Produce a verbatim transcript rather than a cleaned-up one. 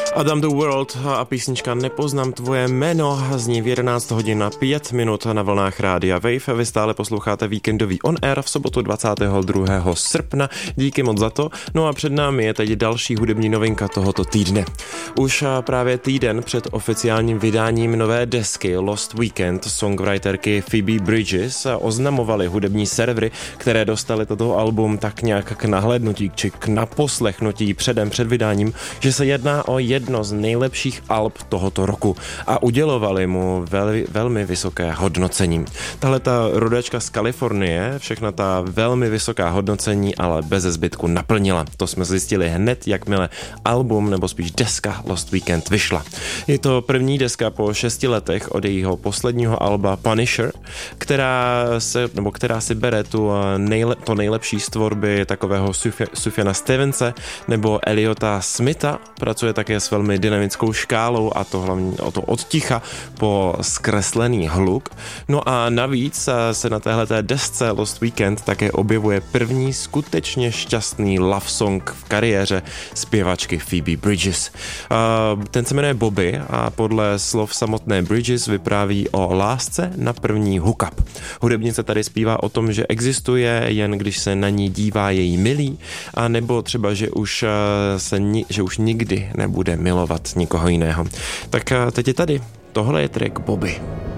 Adam the World a písnička Nepoznám tvoje jméno zní v jedenáct hodin a pět minut na vlnách Rádia Wave. Vy stále posloucháte víkendový On Air v sobotu dvacátého druhého srpna. Díky moc za to. No a před námi je teď další hudební novinka tohoto týdne. Už právě týden před oficiálním vydáním nové desky Lost Weekend songwriterky Phoebe Bridgers oznamovaly hudební servery, které dostaly toto album tak nějak k nahlédnutí či k naposlechnutí předem před vydáním, že se jedná o jedno z nejlepších alb tohoto roku a udělovali mu vel, velmi vysoké hodnocení. Tahle ta rodačka z Kalifornie všechna ta velmi vysoká hodnocení ale bez zbytku naplnila. To jsme zjistili hned, jakmile album nebo spíš deska Lost Weekend vyšla. Je to první deska po šesti letech od jejího posledního alba Punisher, která se, nebo která si bere tu nejle, to nejlepší z tvorby takového Sufjana Stevense nebo Eliota Smitha. Pracuje také s velmi dynamickou škálou a to hlavně o to od ticha po zkreslený hluk. No a navíc se na téhleté desce Lost Weekend také objevuje první skutečně šťastný love song v kariéře zpěvačky Phoebe Bridgers. Ten se jmenuje Bobby a podle slov samotné Bridgers vypráví o lásce na první hookup. Hudebnice tady zpívá o tom, že existuje jen když se na ní dívá její milý, a nebo třeba, že už se že už nikdy nebude milovat nikoho jiného. Tak teď je tady. Tohle je track Bobby.